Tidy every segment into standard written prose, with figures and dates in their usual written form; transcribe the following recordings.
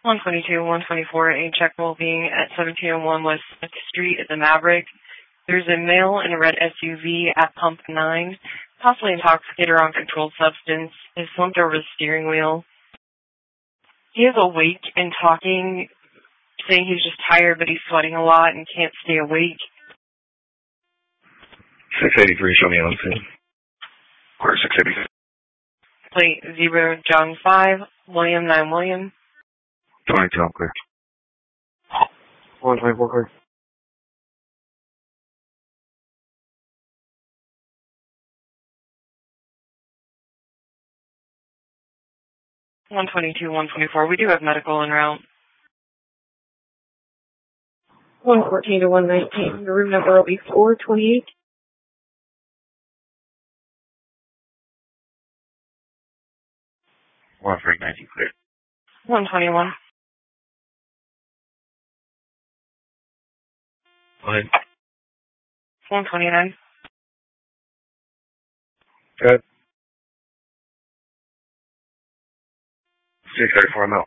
122, 124, a check will be at 1701 West 5th Street at the Maverick. There's a male in a red SUV at pump 9, possibly intoxicated or on controlled substance, is slumped over the steering wheel. He is awake and talking, saying he's just tired, but he's sweating a lot and can't stay awake. 683, show me on scene. Where 683? Plate 0, John 5, William 9, William. 22, I'm clear. 124, clear. One 124. We do have medical en route. 114 to 119. The room number will be 428. 1319, clear. 121. Go ahead. 129. Good. 634, I'm out.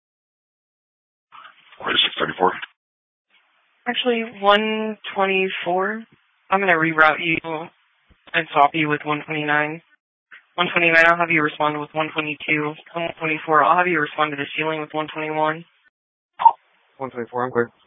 Where's 634? Actually, 124. I'm going to reroute you and swap you with 129. 129, I'll have you respond with 122. 124, I'll have you respond to the ceiling with 121. 124, I'm clear.